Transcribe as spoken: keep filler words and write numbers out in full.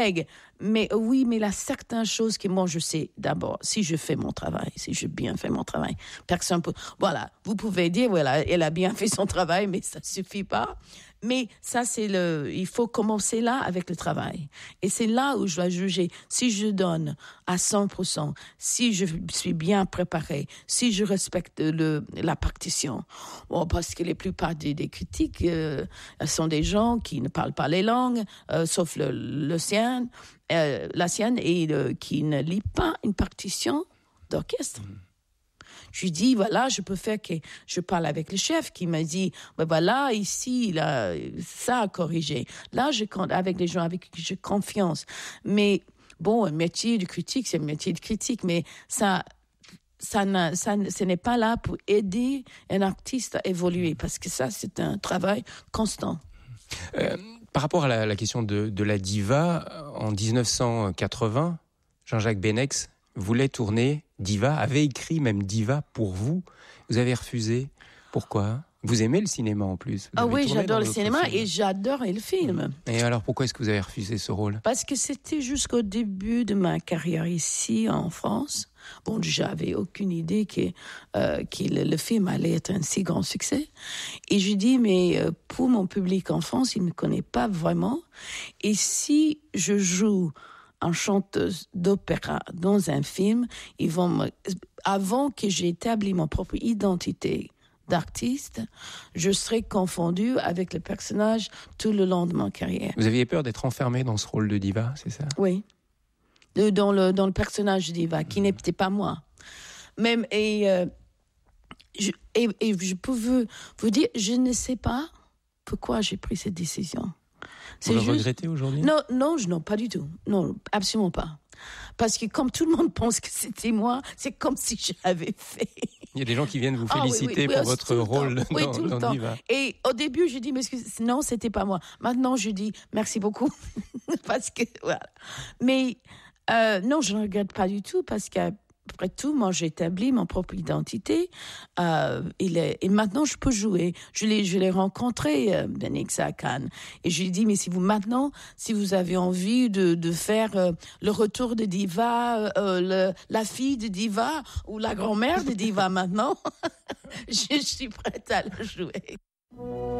Mais oui, mais il y a certaines choses que moi je sais d'abord, si je fais mon travail, si je bien fais mon travail, personne peut, voilà, vous pouvez dire, voilà, elle a bien fait son travail, mais ça suffit pas. Mais ça, c'est le, il faut commencer là avec le travail. Et c'est là où je dois juger. Si je donne à cent pour cent, si je suis bien préparée, si je respecte le, la partition. Bon, parce que la plupart des, des critiques, euh, sont des gens qui ne parlent pas les langues, euh, sauf le, le sien, euh, la sienne, et le, qui ne lit pas une partition d'orchestre. Mmh. Je lui dis, voilà, je peux faire que je parle avec le chef qui m'a dit, ben voilà, ici, il a ça à corriger. Là, je compte avec les gens avec qui j'ai confiance. Mais bon, un métier de critique, c'est un métier de critique, mais ça, ça, n'a, ça, ce n'est pas là pour aider un artiste à évoluer, parce que ça, c'est un travail constant. Euh, par rapport à la, la question de, de la diva, en dix-neuf cent quatre-vingts, Jean-Jacques Benex voulait tourner Diva, avait écrit même Diva pour vous. Vous avez refusé. Pourquoi ? Vous aimez le cinéma en plus. Vous ah oui, j'adore le cinéma film. Et j'adore le film. Et alors pourquoi est-ce que vous avez refusé ce rôle ? Parce que c'était jusqu'au début de ma carrière ici en France. Bon, j'avais aucune idée que, euh, que le, le film allait être un si grand succès. Et je dis, mais euh, pour mon public en France, il ne me connaît pas vraiment. Et si je joue en chanteuse d'opéra dans un film, ils vont me... avant que j'ai établi mon propre identité d'artiste, je serai confondue avec le personnage tout le long de ma carrière. Vous aviez peur d'être enfermée dans ce rôle de diva, c'est ça ? Oui, de, dans, le, dans le personnage de diva, qui n'était pas moi. Même, et, euh, je, et, et je peux vous, vous dire, je ne sais pas pourquoi j'ai pris cette décision. C'est Vous le juste... regrettez aujourd'hui ? Non, non, non, pas du tout. Non, absolument pas. Parce que comme tout le monde pense que c'était moi, c'est comme si je l'avais fait. Il y a des gens qui viennent vous féliciter ah, oui, oui, oui, pour votre rôle dans, oui, tout le dans temps. Diva. Et au début, je dis, mais non, c'était pas moi. Maintenant, je dis, merci beaucoup. Parce que, voilà. Mais, euh, non, je ne regrette pas du tout parce que, après tout, moi, j'ai établi ma propre identité. Euh, il est, et maintenant, je peux jouer. Je l'ai, je l'ai rencontré, euh, Benex à Cannes. Et je lui ai dit, mais si vous, maintenant, si vous avez envie de, de faire euh, le retour de Diva, euh, le, la fille de Diva ou la grand-mère de Diva maintenant, je suis prête à le jouer.